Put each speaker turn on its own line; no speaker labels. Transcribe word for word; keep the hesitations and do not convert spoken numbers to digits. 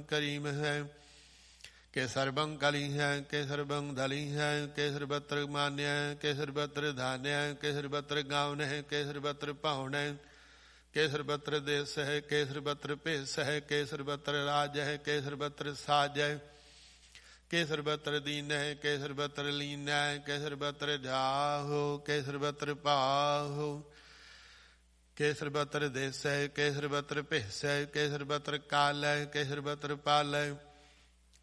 Cream ਹੈ। ਕੇਸਰ ਬੰ ਕਲੀ ਹੈ, ਕੇਸਰ ਬੰ ਦਲੀ ਹੈ, ਕੇਸਰ ਬਤਰ ਮਾਨਿਆ, ਕੇਸਰ ਬਤਰ ਧਾਨਿਆ, ਕੇਸਰ ਬਤਰ ਗਾਵਨ ਹੈ, ਕੇਸਰ ਬਤਰ ਪਾਉਣ ਹੈ, ਕੇਸਰ ਬਤਰ ਦੇਸ ਹੈ, ਕੇਸਰ ਬਤਰ ਭੇਸ ਹੈ, ਕੇਸਰ ਬਤਰ ਰਾਜ ਹੈ, ਕੇਸਰ ਬਤਰ ਸਾਜ ਹੈ, ਕੇਸਰ ਬਤਰ ਦੀਨ ਹੈ, ਕੇਸਰ ਬਤਰ ਲੀਨ ਹੈ, ਕੇਸਰ ਬਤਰ ਜਾਹੋ, ਕੇਸਰ ਬਤਰ ਪਾਹੋ, ਕੇਸਰ ਬਤਰ ਦੇਸ ਹੈ, ਕੇਸਰ ਬਤਰ ਭੇਸ ਹੈ, ਕੇਸਰ ਬਤਰ ਕਾਲ ਹੈ, ਕੇਸਰ ਬਤਰ ਪਾਲ ਹੈ,